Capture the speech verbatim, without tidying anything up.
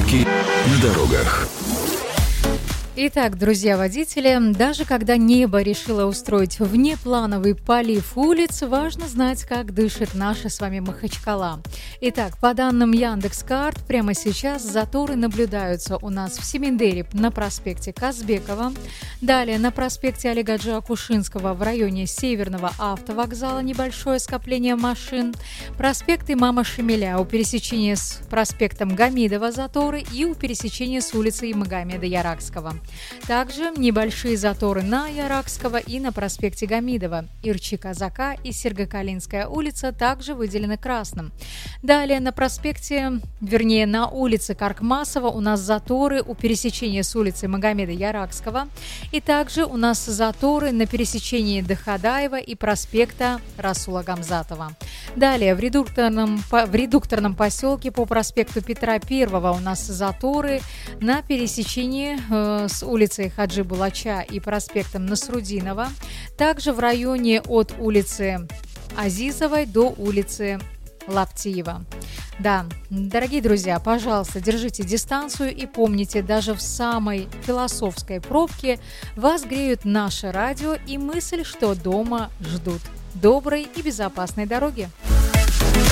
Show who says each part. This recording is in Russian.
Speaker 1: Пробки на дорогах.
Speaker 2: Итак, друзья-водители, даже когда небо решило устроить внеплановый полив улиц, важно знать, как дышит наша с вами Махачкала. Итак, по данным Яндекс.Карт, прямо сейчас заторы наблюдаются у нас в Семендере на проспекте Казбекова, далее на проспекте Олега Акушинского в районе Северного автовокзала небольшое скопление машин, проспект Имама Шамиля у пересечения с проспектом Гамидова заторы и у пересечения с улицей Магомеда Яракского. Также небольшие заторы на Яракского и на проспекте Гамидова. Ирчи-Казака и Сергокалинская улица также выделены красным. Далее на проспекте, вернее на улице Каркмасова у нас заторы у пересечения с улицей Магомеда Яракского. И также у нас заторы на пересечении Дахадаева и проспекта Расула Гамзатова. Далее в редукторном, в редукторном поселке по проспекту Петра Первого у нас заторы на пересечении э, с улицей Хаджи Булача и проспектом Насрудинова. Также в районе от улицы Азизовой до улицы Лаптиева. Да, дорогие друзья, пожалуйста, держите дистанцию и помните, даже в самой философской пробке вас греют наше радио и мысль, что дома ждут. Доброй и безопасной дороги!